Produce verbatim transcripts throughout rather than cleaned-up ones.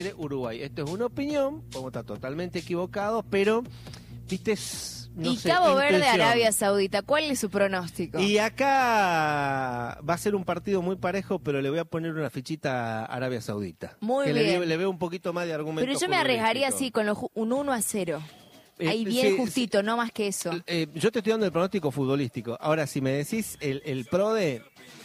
Uruguay. Esto es una opinión, podemos estar totalmente equivocados, pero, viste, es, no y sé, Cabo Verde, intuición. Arabia Saudita, ¿cuál es su pronóstico? Y acá va a ser un partido muy parejo, pero le voy a poner una fichita a Arabia Saudita. Muy que bien. Le, le veo un poquito más de argumento. Pero yo me arriesgaría así, con lo, un uno a cero. Eh, Ahí bien sí, justito, sí. no más que eso. Eh, yo te estoy dando el pronóstico futbolístico. Ahora, si me decís el, el pro de...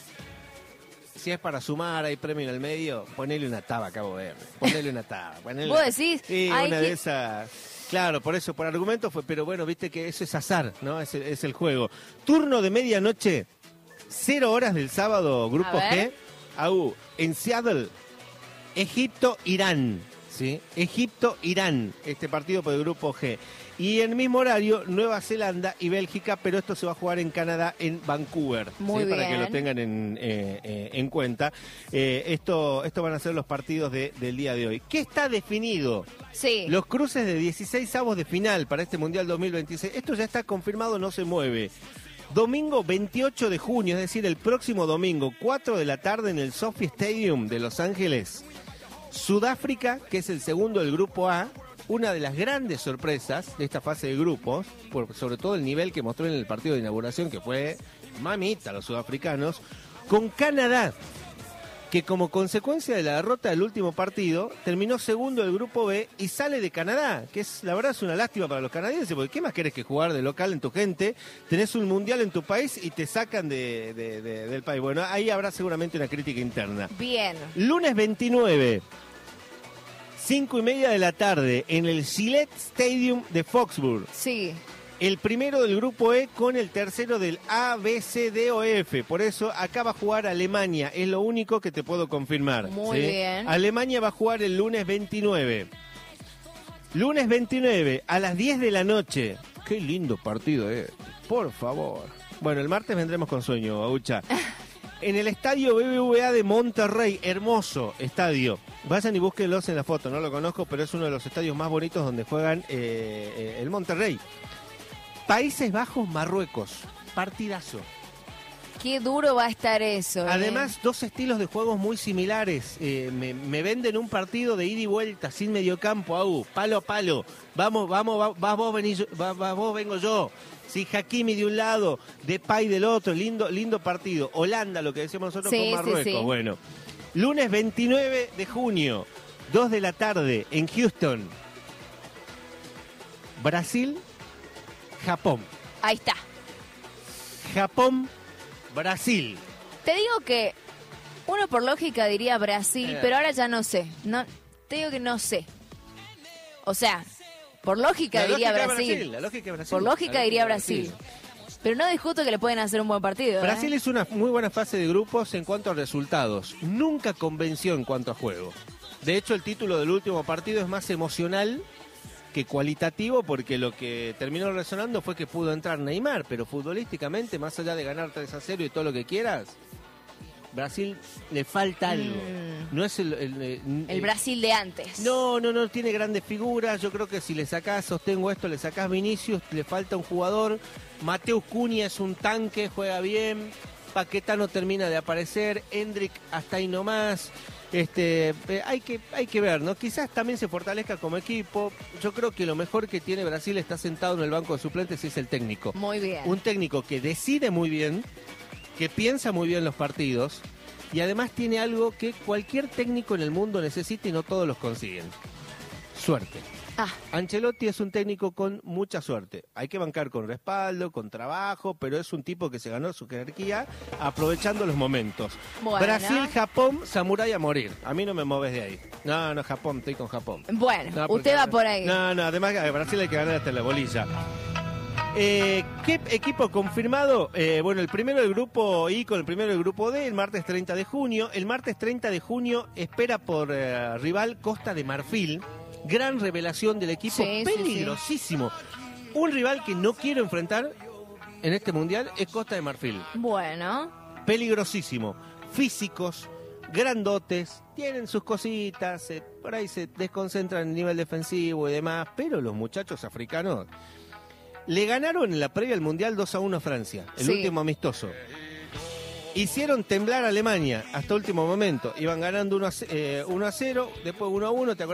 Si es para sumar, hay premio en el medio, ponele una taba a Cabo Verde. Ponele una taba. Ponele... ¿Vos decís? Sí, Hay una que... de esas... Claro, por eso, por argumento fue, pero bueno, viste que eso es azar, ¿no? Es el, es el juego. Turno de medianoche, cero horas del sábado, Grupo G, A U, en Seattle, Egipto, Irán, ¿sí? Egipto, Irán, este partido por el Grupo G. Y en el mismo horario, Nueva Zelanda y Bélgica, pero esto se va a jugar en Canadá, en Vancouver. Muy ¿sí? bien. Para que lo tengan en, eh, eh, en cuenta. Eh, esto, esto van a ser los partidos de, del día de hoy. ¿Qué está definido? Sí. Los cruces de dieciséis avos de final para este Mundial dos mil veintiséis. Esto ya está confirmado, no se mueve. Domingo veintiocho de junio, es decir, el próximo domingo, cuatro de la tarde en el Sophie Stadium de Los Ángeles. Sudáfrica, que es el segundo del Grupo A. Una de las grandes sorpresas de esta fase de grupos, por sobre todo el nivel que mostró en el partido de inauguración, que fue mamita los sudafricanos, con Canadá, que como consecuencia de la derrota del último partido, terminó segundo del Grupo B y sale de Canadá, que es la verdad es una lástima para los canadienses, porque ¿qué más querés que jugar de local en tu gente? Tenés un mundial en tu país y te sacan de, de, de, del país. Bueno, ahí habrá seguramente una crítica interna. Bien. Lunes veintinueve. Cinco y media de la tarde en el Gillette Stadium de Foxborough. Sí. El primero del Grupo E con el tercero del A, B, C, D o F. Por eso acá va a jugar Alemania. Es lo único que te puedo confirmar. Muy ¿sí? bien. Alemania va a jugar el lunes veintinueve. Lunes veintinueve a las diez de la noche. Qué lindo partido, eh. Por favor. Bueno, el martes vendremos con sueño, Aucha. En el estadio B B V A de Monterrey, hermoso estadio. Vayan y búsquenlos en la foto, no lo conozco, pero es uno de los estadios más bonitos donde juegan eh, eh, el Monterrey. Países Bajos, Marruecos, partidazo. Qué duro va a estar eso. Además, eh. dos estilos de juegos muy similares. Eh, me, me venden un partido de ida y vuelta, sin mediocampo, au, palo a palo. Vamos, vamos, va, va vos, venís, va, va vos, vengo yo. Sí, Hakimi de un lado, Depay del otro, lindo, lindo partido. Holanda, lo que decíamos nosotros sí, con Marruecos. Sí, sí. Bueno, lunes veintinueve de junio, dos de la tarde, en Houston. Brasil, Japón. Ahí está. Japón, Brasil. Te digo que uno por lógica diría Brasil, Eh. pero ahora ya no sé. No, te digo que no sé. O sea, por lógica La diría lógica Brasil. Brasil. La lógica Brasil. Por lógica La diría Brasil. Brasil. Pero no discuto que le pueden hacer un buen partido. Brasil ¿eh? es una muy buena fase de grupos en cuanto a resultados. Nunca convenció en cuanto a juego. De hecho, el título del último partido es más emocional que cualitativo, porque lo que terminó resonando fue que pudo entrar Neymar, pero futbolísticamente, más allá de ganar tres a cero y todo lo que quieras, Brasil le falta algo. Mm. No es el, el, el, El Brasil de antes. No, no, no tiene grandes figuras. Yo creo que si le sacás, sostengo esto, le sacás Vinicius, le falta un jugador. Mateus Cunha es un tanque, juega bien. Paquetá no termina de aparecer. Hendrik hasta ahí nomás. Este, eh, hay que, hay que ver, ¿no? Quizás también se fortalezca como equipo. Yo creo que lo mejor que tiene Brasil está sentado en el banco de suplentes y es el técnico. Muy bien. Un técnico que decide muy bien, que piensa muy bien los partidos y además tiene algo que cualquier técnico en el mundo necesita y no todos los consiguen. Suerte. Ah, Ancelotti es un técnico con mucha suerte. Hay que bancar con respaldo, con trabajo, pero es un tipo que se ganó su jerarquía aprovechando los momentos. Bueno. Brasil, Japón, samurái a morir. A mí no me moves de ahí. No, no, Japón, estoy con Japón. bueno, No, porque- usted va por ahí. No, no, además a Brasil hay que ganar hasta la bolilla. Eh, ¿Qué equipo confirmado? Eh, bueno, el primero del grupo I con el primero del grupo D, el martes treinta de junio. El martes treinta de junio espera por eh, rival Costa de Marfil. Gran revelación del equipo, Sí, sí, peligrosísimo. Un rival que no quiero enfrentar en este mundial es Costa de Marfil. Bueno, Peligrosísimo. Físicos, grandotes, tienen sus cositas, eh, por ahí se desconcentran en el nivel defensivo y demás, pero los muchachos africanos le ganaron en la previa al mundial dos a uno a Francia, el Sí. último amistoso. Hicieron temblar a Alemania hasta último momento. Iban ganando uno a cero, después uno a uno, ¿te acordás?